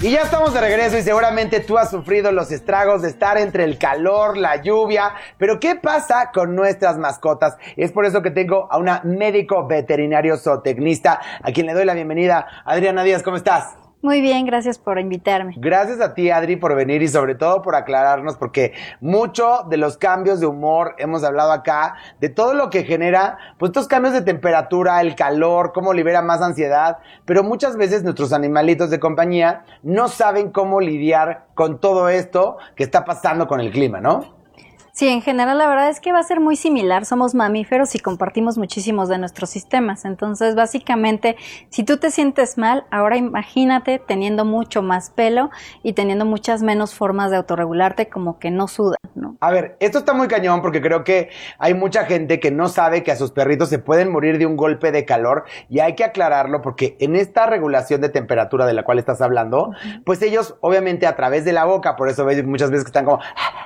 Y ya estamos de regreso y seguramente tú has sufrido los estragos de estar entre el calor, la lluvia, pero ¿qué pasa con nuestras mascotas? Es por eso que tengo a una médico veterinario zootecnista a quien le doy la bienvenida. Adriana Díaz, ¿cómo estás? Muy bien, gracias por invitarme. Gracias a ti, Adri, por venir y sobre todo por aclararnos, porque mucho de los cambios de humor, hemos hablado acá, de todo lo que genera, pues estos cambios de temperatura, el calor, cómo libera más ansiedad, pero muchas veces nuestros animalitos de compañía no saben cómo lidiar con todo esto que está pasando con el clima, ¿no? Sí, en general la verdad es que va a ser muy similar, somos mamíferos y compartimos muchísimos de nuestros sistemas, entonces básicamente si tú te sientes mal, ahora imagínate teniendo mucho más pelo y teniendo muchas menos formas de autorregularte como que no sudan, ¿no? A ver, esto está muy cañón porque creo que hay mucha gente que no sabe que a sus perritos se pueden morir de un golpe de calor y hay que aclararlo porque en esta regulación de temperatura de la cual estás hablando, pues ellos obviamente a través de la boca, por eso ves muchas veces que están como...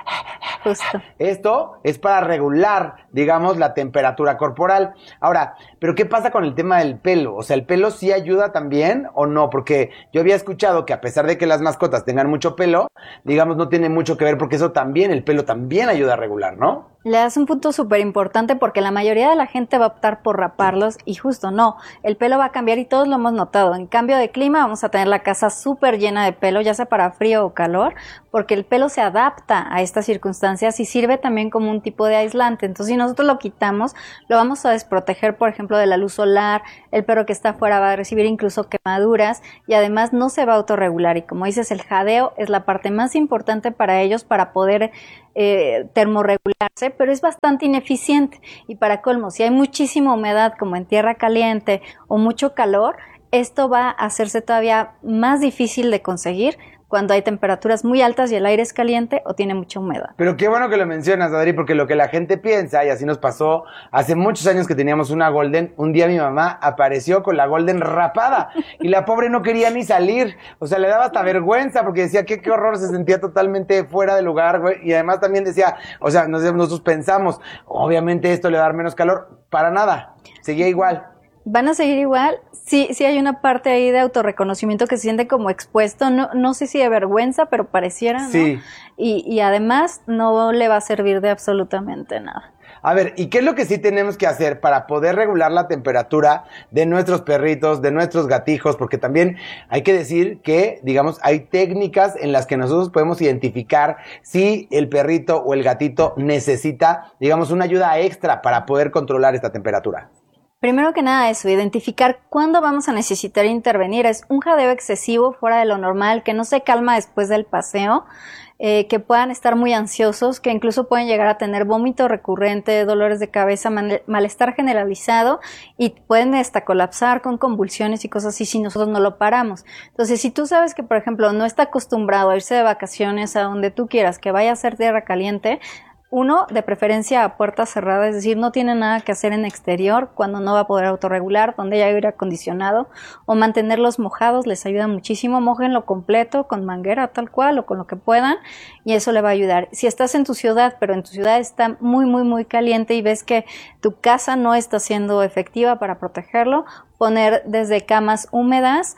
Justo. Esto es para regular, digamos, la temperatura corporal. Ahora, ¿pero qué pasa con el tema del pelo? O sea, ¿el pelo sí ayuda también o no? Porque yo había escuchado que a pesar de que las mascotas tengan mucho pelo, digamos, no tiene mucho que ver porque eso también, el pelo también ayuda a regular, ¿no? Le das un punto súper importante porque la mayoría de la gente va a optar por raparlos y justo no, el pelo va a cambiar y todos lo hemos notado. En cambio de clima vamos a tener la casa súper llena de pelo, ya sea para frío o calor, porque el pelo se adapta a estas circunstancias y sirve también como un tipo de aislante. Entonces, si nosotros lo quitamos, lo vamos a desproteger, por ejemplo, de la luz solar, el perro que está afuera va a recibir incluso quemaduras y además no se va a autorregular. Y como dices, el jadeo es la parte más importante para ellos para poder termorregularse, pero es bastante ineficiente. Y para colmo, si hay muchísima humedad como en tierra caliente o mucho calor, esto va a hacerse todavía más difícil de conseguir cuando hay temperaturas muy altas y el aire es caliente o tiene mucha humedad. Pero qué bueno que lo mencionas, Adri, porque lo que la gente piensa, y así nos pasó hace muchos años que teníamos una Golden, un día mi mamá apareció con la Golden rapada y la pobre no quería ni salir, o sea, le daba hasta vergüenza porque decía que qué horror, se sentía totalmente fuera de lugar, güey, y además también decía, o sea, nosotros pensamos, obviamente esto le va a dar menos calor, para nada, seguía igual. ¿Van a seguir igual? Sí, sí hay una parte ahí de autorreconocimiento que se siente como expuesto, no sé si de vergüenza, pero pareciera, ¿no? Sí. Y además no le va a servir de absolutamente nada. A ver, ¿y qué es lo que sí tenemos que hacer para poder regular la temperatura de nuestros perritos, de nuestros gatijos? Porque también hay que decir que, digamos, hay técnicas en las que nosotros podemos identificar si el perrito o el gatito necesita, digamos, una ayuda extra para poder controlar esta temperatura. Primero que nada eso, identificar cuándo vamos a necesitar intervenir. Es un jadeo excesivo fuera de lo normal, que no se calma después del paseo, que puedan estar muy ansiosos, que incluso pueden llegar a tener vómito recurrente, dolores de cabeza, malestar generalizado y pueden hasta colapsar con convulsiones y cosas así si nosotros no lo paramos. Entonces, si tú sabes que, por ejemplo, no está acostumbrado a irse de vacaciones a donde tú quieras, que vaya a ser tierra caliente, uno, de preferencia a puerta cerrada, es decir, no tiene nada que hacer en exterior cuando no va a poder autorregular, donde ya hay aire acondicionado, o mantenerlos mojados, les ayuda muchísimo, mójenlo completo con manguera tal cual o con lo que puedan y eso le va a ayudar. Si estás en tu ciudad, pero en tu ciudad está muy caliente y ves que tu casa no está siendo efectiva para protegerlo, poner desde camas húmedas,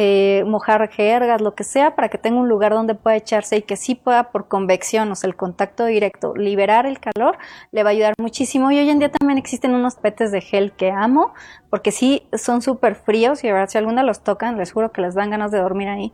mojar jergas, lo que sea, para que tenga un lugar donde pueda echarse y que sí pueda por convección, o sea, el contacto directo, liberar el calor, le va a ayudar muchísimo. Y hoy en día también existen unos petes de gel que amo, porque sí son súper fríos y de verdad si alguna los tocan, les juro que les dan ganas de dormir ahí.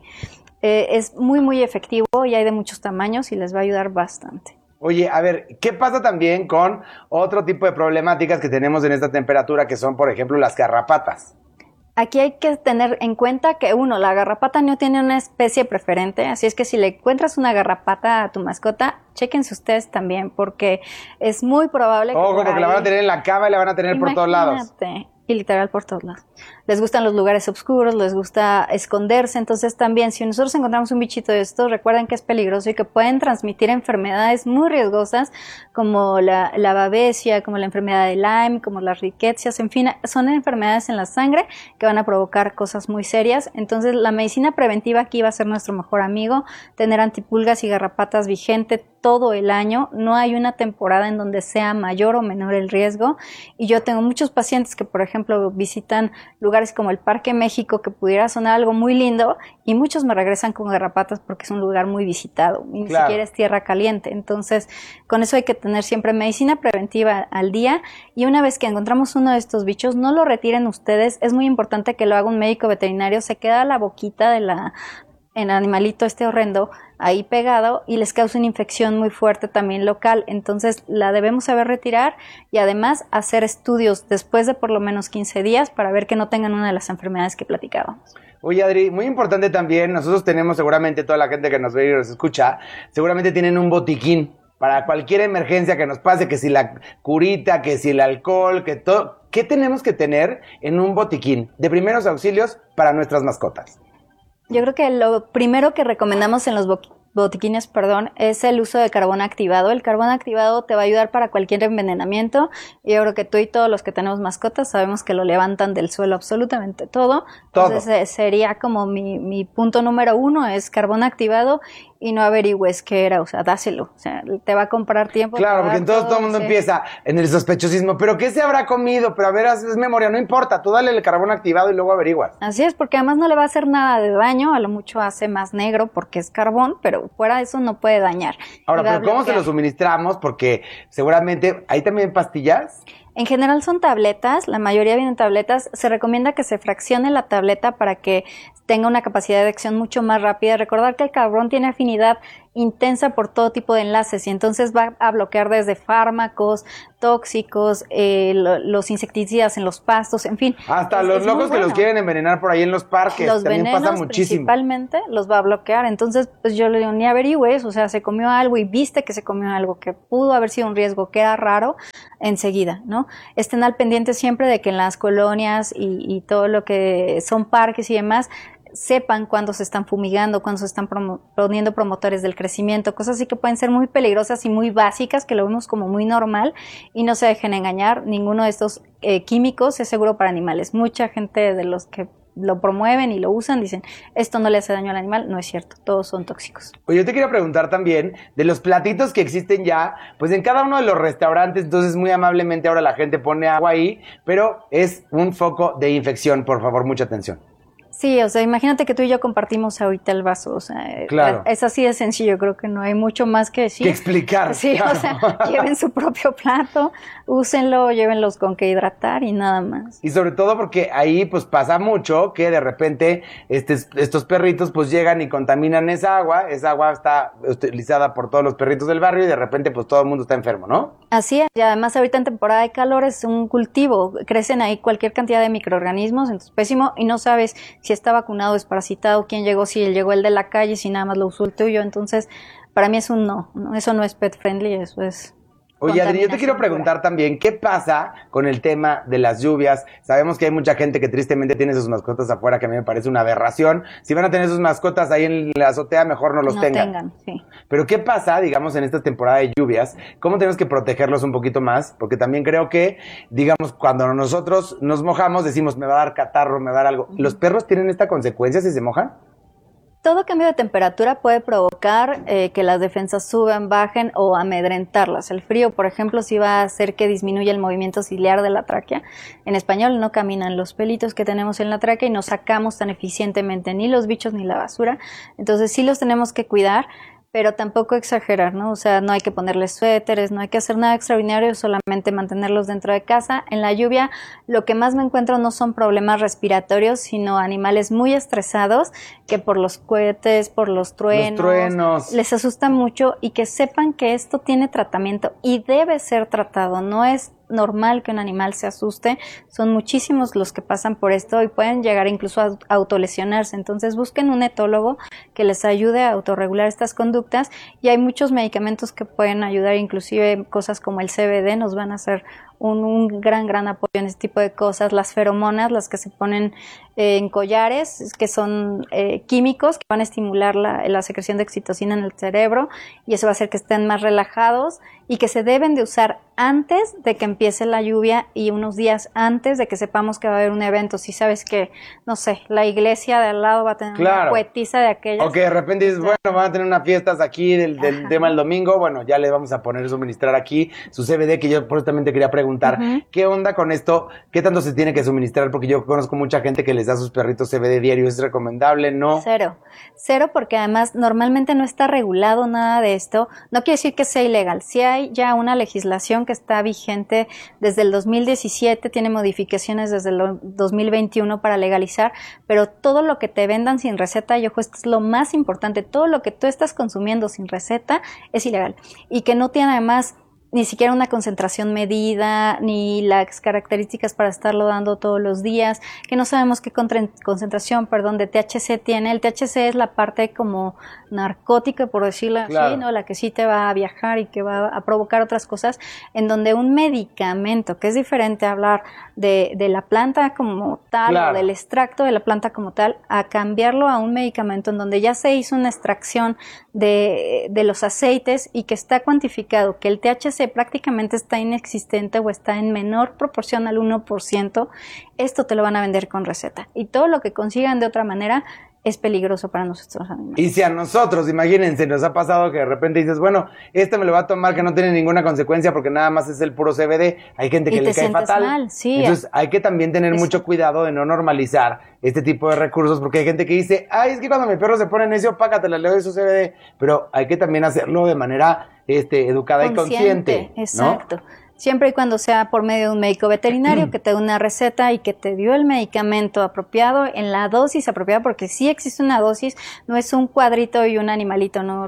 Es muy efectivo y hay de muchos tamaños y les va a ayudar bastante. Oye, a ver, ¿qué pasa también con otro tipo de problemáticas que tenemos en esta temperatura, que son, por ejemplo, las garrapatas? Aquí hay que tener en cuenta que, uno, la garrapata no tiene una especie preferente, así es que si le encuentras una garrapata a tu mascota, chéquense ustedes también, porque es muy probable que... Ojo, porque la van a tener en la cama y la van a tener por todos lados. Y literal por todos lados. Les gustan los lugares oscuros, les gusta esconderse, entonces también si nosotros encontramos un bichito de estos, recuerden que es peligroso y que pueden transmitir enfermedades muy riesgosas como la babesia, como la enfermedad de Lyme, como las riquecias, en fin, son enfermedades en la sangre que van a provocar cosas muy serias. Entonces la medicina preventiva aquí va a ser nuestro mejor amigo, tener antipulgas y garrapatas vigente todo el año, no hay una temporada en donde sea mayor o menor el riesgo y yo tengo muchos pacientes que por ejemplo visitan lugares lugares como el Parque México, que pudiera sonar algo muy lindo, y muchos me regresan con garrapatas porque es un lugar muy visitado, y ni siquiera es tierra caliente. Entonces, con eso hay que tener siempre medicina preventiva al día, y una vez que encontramos uno de estos bichos, no lo retiren ustedes, es muy importante que lo haga un médico veterinario, se queda la boquita de el animalito horrendo ahí pegado y les causa una infección muy fuerte también local, entonces la debemos saber retirar y además hacer estudios después de por lo menos 15 días para ver que no tengan una de las enfermedades que platicábamos. Oye, Adri, muy importante también, nosotros tenemos seguramente, toda la gente que nos ve y nos escucha, seguramente tienen un botiquín para cualquier emergencia que nos pase, que si la curita, que si el alcohol, que todo. ¿Qué tenemos que tener en un botiquín de primeros auxilios para nuestras mascotas? Yo creo que lo primero que recomendamos en los botiquines, es el uso de carbón activado. El carbón activado te va a ayudar para cualquier envenenamiento. Y yo creo que tú y todos los que tenemos mascotas sabemos que lo levantan del suelo absolutamente todo. Entonces sería como mi punto número 1 es carbón activado y no averigües qué era, o sea, dáselo. O sea, te va a comprar tiempo. Claro, porque entonces todo el mundo empieza en el sospechosismo. ¿Pero qué se habrá comido? Pero a ver, es memoria, no importa. Tú dale el carbón activado y luego averiguas. Así es, porque además no le va a hacer nada de daño. A lo mucho hace más negro porque es carbón, pero fuera de eso no puede dañar. Ahora, pero ¿cómo se lo suministramos? Porque seguramente hay también pastillas. En general son tabletas, la mayoría vienen tabletas. Se recomienda que se fraccione la tableta para que tenga una capacidad de acción mucho más rápida. Recordar que el carbón tiene afinidad intensa por todo tipo de enlaces y entonces va a bloquear desde fármacos, tóxicos, los insecticidas en los pastos, en fin. Hasta los locos que los quieren envenenar por ahí en los parques, los también venenos pasa muchísimo. Principalmente los va a bloquear, entonces pues yo le digo, ni averigües, o sea, se comió algo y viste que se comió algo que pudo haber sido un riesgo, que era raro, enseguida, ¿no? Estén al pendiente siempre de que en las colonias y todo lo que son parques y demás, sepan cuándo se están fumigando, cuándo se están poniendo promotores del crecimiento, cosas así que pueden ser muy peligrosas y muy básicas, que lo vemos como muy normal, y no se dejen engañar, ninguno de estos químicos es seguro para animales. Mucha gente de los que lo promueven y lo usan dicen, esto no le hace daño al animal, no es cierto, todos son tóxicos. Oye, yo te quiero preguntar también de los platitos que existen ya, pues en cada uno de los restaurantes, entonces muy amablemente ahora la gente pone agua ahí, pero es un foco de infección, por favor, mucha atención. Sí, o sea, imagínate que tú y yo compartimos ahorita el vaso, o sea, claro. Es así de sencillo, creo que no hay mucho más que decir. Que explicar. Sí, claro. O sea, lleven su propio plato, úsenlo, llévenlos con que hidratar y nada más. Y sobre todo porque ahí pues pasa mucho que de repente estos perritos pues llegan y contaminan esa agua está utilizada por todos los perritos del barrio y de repente pues todo el mundo está enfermo, ¿no? Así es, y además ahorita en temporada de calor es un cultivo, crecen ahí cualquier cantidad de microorganismos, entonces pésimo, y no sabes si está vacunado, desparasitado, quién llegó, si llegó el de la calle, si nada más lo usó el tuyo, entonces para mí es un no, eso no es pet friendly, eso es... Oye, Adri, yo te quiero preguntar también, ¿qué pasa con el tema de las lluvias? Sabemos que hay mucha gente que tristemente tiene sus mascotas afuera, que a mí me parece una aberración. Si van a tener sus mascotas ahí en la azotea, mejor no los tengan. Sí. Pero ¿qué pasa, digamos, en esta temporada de lluvias? ¿Cómo tenemos que protegerlos un poquito más? Porque también creo que, digamos, cuando nosotros nos mojamos, decimos, me va a dar catarro, me va a dar algo. ¿Los perros tienen esta consecuencia si se mojan? Todo cambio de temperatura puede provocar que las defensas suban, bajen o amedrentarlas. El frío, por ejemplo, sí va a hacer que disminuya el movimiento ciliar de la tráquea. En español no caminan los pelitos que tenemos en la tráquea y no sacamos tan eficientemente ni los bichos ni la basura. Entonces sí los tenemos que cuidar, pero tampoco exagerar, ¿no? O sea, no hay que ponerles suéteres, no hay que hacer nada extraordinario, solamente mantenerlos dentro de casa. En la lluvia, lo que más me encuentro no son problemas respiratorios, sino animales muy estresados que por los cohetes, por los truenos, les asusta mucho, y que sepan que esto tiene tratamiento y debe ser tratado. No es normal que un animal se asuste, son muchísimos los que pasan por esto y pueden llegar incluso a autolesionarse, entonces busquen un etólogo que les ayude a autorregular estas conductas, y hay muchos medicamentos que pueden ayudar, inclusive cosas como el CBD nos van a hacer un gran apoyo en este tipo de cosas. Las feromonas, las que se ponen en collares, que son químicos que van a estimular la secreción de oxitocina en el cerebro, y eso va a hacer que estén más relajados, y que se deben de usar antes de que empiece la lluvia y unos días antes de que sepamos que va a haber un evento. Si sabes que, no sé, la iglesia de al lado va a tener una poetisa de aquellas. O que de repente dices, bueno, van a tener unas fiestas aquí del tema el domingo, bueno, ya le vamos a poner, suministrar aquí su CBD, que yo por eso también te quería preguntar, preguntar, ¿qué onda con esto? ¿Qué tanto se tiene que suministrar? Porque yo conozco mucha gente que les da a sus perritos CBD diario. ¿Es recomendable? ¿No? Cero, porque además normalmente no está regulado nada de esto. No quiere decir que sea ilegal. Sí hay ya una legislación que está vigente desde el 2017, tiene modificaciones desde el 2021 para legalizar, pero todo lo que te vendan sin receta, y ojo, esto es lo más importante, todo lo que tú estás consumiendo sin receta es ilegal y que no tiene además ni siquiera una concentración medida, ni las características para estarlo dando todos los días, que no sabemos qué concentración, de THC tiene. El THC es la parte como narcótica, por decirlo así, ¿no? La que sí te va a viajar y que va a provocar otras cosas, en donde un medicamento, que es diferente a hablar de la planta como tal, o del extracto de la planta como tal, a cambiarlo a un medicamento en donde ya se hizo una extracción de los aceites y que está cuantificado, que el THC prácticamente está inexistente o está en menor proporción al 1%, esto te lo van a vender con receta. Y todo lo que consigan de otra manera es peligroso para nuestros animales. Y si a nosotros, imagínense, nos ha pasado que de repente dices, bueno, me lo va a tomar que no tiene ninguna consecuencia porque nada más es el puro CBD, hay gente que le cae fatal. Mal, sí. Entonces hay que también tener mucho cuidado de no normalizar este tipo de recursos, porque hay gente que dice, es que cuando mi perro se pone necio, págatela, le doy su CBD, pero hay que también hacerlo de manera educada y consciente. Exacto. ¿No? Siempre y cuando sea por medio de un médico veterinario que te dé una receta y que te dio el medicamento apropiado en la dosis apropiada, porque sí existe una dosis, no es un cuadrito y un animalito, no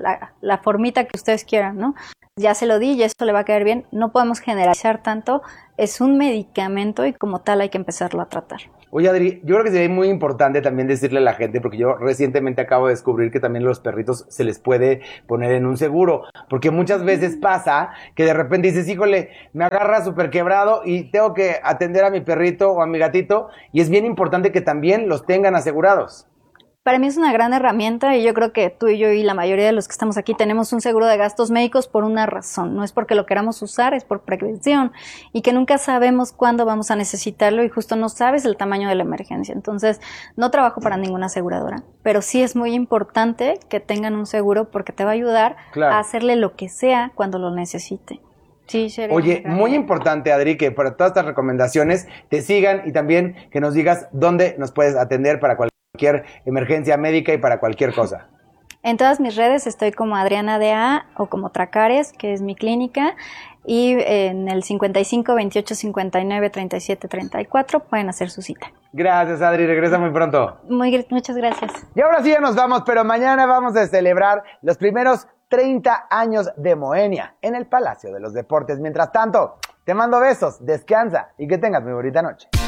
la formita que ustedes quieran, ¿no? Ya se lo di y eso le va a caer bien. No podemos generalizar tanto, es un medicamento y como tal hay que empezarlo a tratar. Oye, Adri, yo creo que sería muy importante también decirle a la gente, porque yo recientemente acabo de descubrir que también los perritos se les puede poner en un seguro, porque muchas veces pasa que de repente dices, híjole, me agarra súper quebrado y tengo que atender a mi perrito o a mi gatito, y es bien importante que también los tengan asegurados. Para mí es una gran herramienta y yo creo que tú y yo y la mayoría de los que estamos aquí tenemos un seguro de gastos médicos por una razón. No es porque lo queramos usar, es por prevención y que nunca sabemos cuándo vamos a necesitarlo y justo no sabes el tamaño de la emergencia. Entonces, no trabajo para ninguna aseguradora, pero sí es muy importante que tengan un seguro porque te va a ayudar a hacerle lo que sea cuando lo necesite. Sí, oye, muy importante, Adri, que para todas estas recomendaciones te sigan y también que nos digas dónde nos puedes atender para cualquier emergencia médica y para cualquier cosa. En todas mis redes estoy como Adriana D.A. o como Tracares, que es mi clínica, y en el 55 28 59 37 34 pueden hacer su cita. Gracias, Adri, regresa muy pronto. Muchas gracias. Y ahora sí ya nos vamos, pero mañana vamos a celebrar los primeros 30 años de Moenia en el Palacio de los Deportes. Mientras tanto, te mando besos, descansa y que tengas muy bonita noche.